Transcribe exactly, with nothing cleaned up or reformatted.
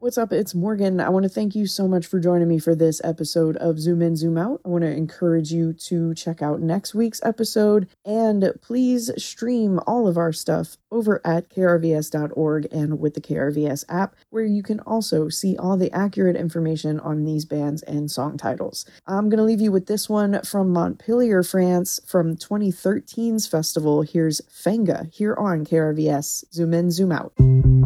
what's up? It's Morgan. I want to thank you so much for joining me for this episode of Zoom In, Zoom Out. I want to encourage you to check out next week's episode, and please stream all of our stuff over at K R V S dot org and with the K R V S app, where you can also see all the accurate information on these bands and song titles. I'm going to leave you with this one from Montpellier, France, from twenty thirteen's festival. Here's Fenga here on K R V S. Zoom In, Zoom Out.